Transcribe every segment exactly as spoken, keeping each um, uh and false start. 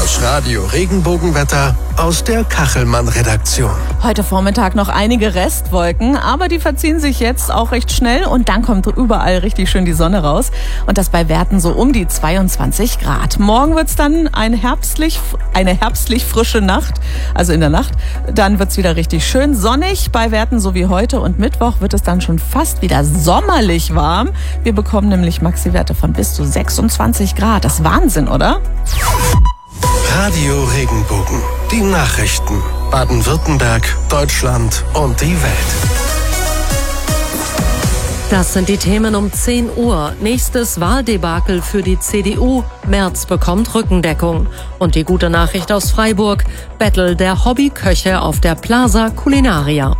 Das Radio Regenbogenwetter aus der Kachelmann-Redaktion. Heute Vormittag noch einige Restwolken, aber die verziehen sich jetzt auch recht schnell und dann kommt überall richtig schön die Sonne raus. Und das bei Werten so um die zweiundzwanzig Grad. Morgen wird's dann ein herbstlich, eine herbstlich frische Nacht, also in der Nacht. Dann wird's wieder richtig schön sonnig bei Werten so wie heute und Mittwoch wird es dann schon fast wieder sommerlich warm. Wir bekommen nämlich Maxi-Werte von bis zu sechsundzwanzig Grad. Das ist Wahnsinn, oder? Radio Regenbogen. Die Nachrichten. Baden-Württemberg, Deutschland und die Welt. Das sind die Themen um zehn Uhr. Nächstes Wahldebakel für die C D U. Merz bekommt Rückendeckung. Und die gute Nachricht aus Freiburg. Battle der Hobbyköche auf der Plaza Culinaria.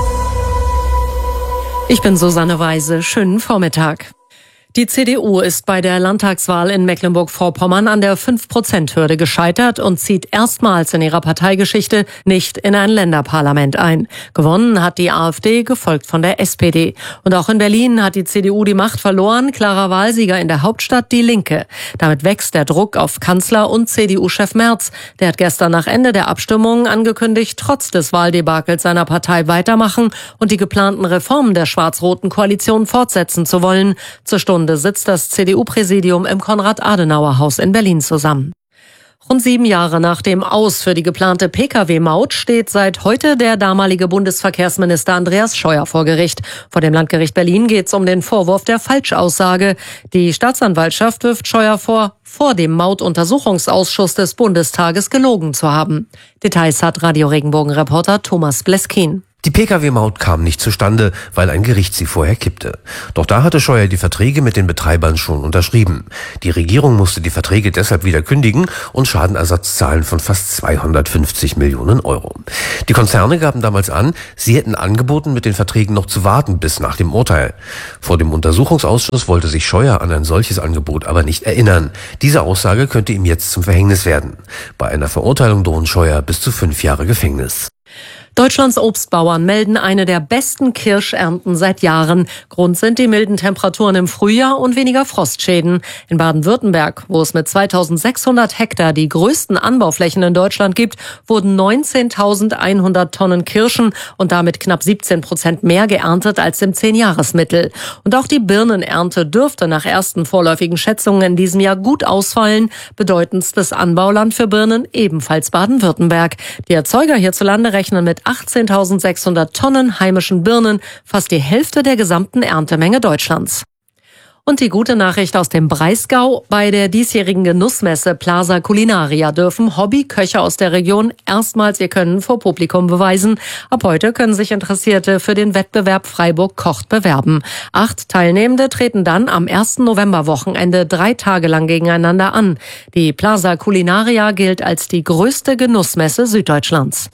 Ich bin Susanne Weise. Schönen Vormittag. Die C D U ist bei der Landtagswahl in Mecklenburg-Vorpommern an der fünf Prozent Hürde gescheitert und zieht erstmals in ihrer Parteigeschichte nicht in ein Länderparlament ein. Gewonnen hat die AfD, gefolgt von der S P D. Und auch in Berlin hat die C D U die Macht verloren. Klarer Wahlsieger in der Hauptstadt, die Linke. Damit wächst der Druck auf Kanzler und C D U-Chef Merz. Der hat gestern nach Ende der Abstimmung angekündigt, trotz des Wahldebakels seiner Partei weitermachen und die geplanten Reformen der schwarz-roten Koalition fortsetzen zu wollen. Zur Stunde sitzt das C D U-Präsidium im Konrad-Adenauer-Haus in Berlin zusammen. Rund sieben Jahre nach dem Aus für die geplante Pkw-Maut steht seit heute der damalige Bundesverkehrsminister Andreas Scheuer vor Gericht. Vor dem Landgericht Berlin geht es um den Vorwurf der Falschaussage. Die Staatsanwaltschaft wirft Scheuer vor, vor dem Mautuntersuchungsausschuss des Bundestages gelogen zu haben. Details hat Radio-Regenbogen-Reporter Thomas Bleskin. Die Pkw-Maut kam nicht zustande, weil ein Gericht sie vorher kippte. Doch da hatte Scheuer die Verträge mit den Betreibern schon unterschrieben. Die Regierung musste die Verträge deshalb wieder kündigen und Schadenersatz zahlen von fast zweihundertfünfzig Millionen Euro. Die Konzerne gaben damals an, sie hätten angeboten, mit den Verträgen noch zu warten bis nach dem Urteil. Vor dem Untersuchungsausschuss wollte sich Scheuer an ein solches Angebot aber nicht erinnern. Diese Aussage könnte ihm jetzt zum Verhängnis werden. Bei einer Verurteilung drohen Scheuer bis zu fünf Jahre Gefängnis. Deutschlands Obstbauern melden eine der besten Kirschernten seit Jahren. Grund sind die milden Temperaturen im Frühjahr und weniger Frostschäden. In Baden-Württemberg, wo es mit zweitausendsechshundert Hektar die größten Anbauflächen in Deutschland gibt, wurden neunzehntausendeinhundert Tonnen Kirschen und damit knapp siebzehn Prozent mehr geerntet als im Zehn-Jahres-Mittel. Und auch die Birnenernte dürfte nach ersten vorläufigen Schätzungen in diesem Jahr gut ausfallen. Bedeutendstes Anbauland für Birnen ebenfalls Baden-Württemberg. Die Erzeuger hierzulande rechnen mit achtzehntausendsechshundert Tonnen heimischen Birnen, fast die Hälfte der gesamten Erntemenge Deutschlands. Und die gute Nachricht aus dem Breisgau: Bei der diesjährigen Genussmesse Plaza Culinaria dürfen Hobbyköche aus der Region erstmals ihr Können vor Publikum beweisen. Ab heute können sich Interessierte für den Wettbewerb Freiburg kocht bewerben. Acht Teilnehmende treten dann am ersten Novemberwochenende drei Tage lang gegeneinander an. Die Plaza Culinaria gilt als die größte Genussmesse Süddeutschlands.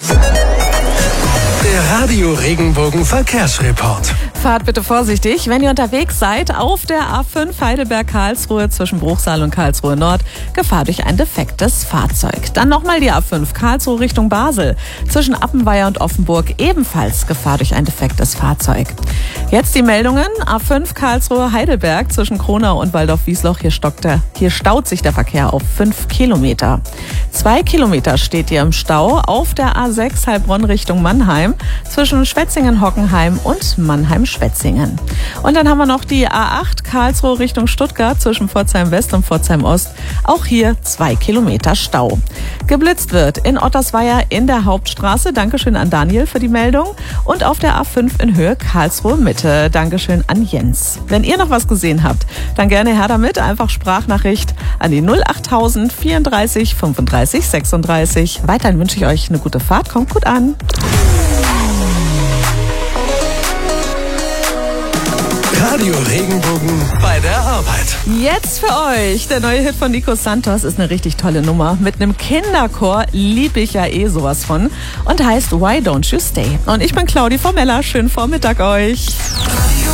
Der Radio Regenbogen Verkehrsreport. Fahrt bitte vorsichtig, wenn ihr unterwegs seid auf der A fünf Heidelberg-Karlsruhe zwischen Bruchsal und Karlsruhe Nord. Gefahr durch ein defektes Fahrzeug. Dann nochmal die A fünf Karlsruhe Richtung Basel. Zwischen Appenweier und Offenburg ebenfalls Gefahr durch ein defektes Fahrzeug. Jetzt die Meldungen. A fünf Karlsruhe Heidelberg zwischen Kronau und Waldorf-Wiesloch. Hier, stockte, hier staut sich der Verkehr auf fünf Kilometer. Zwei Kilometer steht ihr im Stau auf der A sechs Heilbronn Richtung Mannheim zwischen Schwetzingen-Hockenheim und Mannheim-Schwetzingen. Und dann haben wir noch die A acht Karlsruhe Richtung Stuttgart zwischen Pforzheim West und Pforzheim Ost. Auch hier zwei Kilometer Stau. Geblitzt wird in Ottersweier in der Hauptstraße. Dankeschön an Daniel für die Meldung. Und auf der A fünf in Höhe Karlsruhe Mitte. Dankeschön an Jens. Wenn ihr noch was gesehen habt, dann gerne her damit. Einfach Sprachnachricht an die null achttausend vierunddreißig fünfunddreißig sechsunddreißig. Weiterhin wünsche ich euch eine gute Fahrt. Kommt gut an. Radio Regenbogen bei der Arbeit. Jetzt für euch der neue Hit von Nico Santos, ist eine richtig tolle Nummer. Mit einem Kinderchor, lieb ich ja eh sowas von, und heißt Why Don't You Stay. Und ich bin Claudi Formella, schönen Vormittag euch.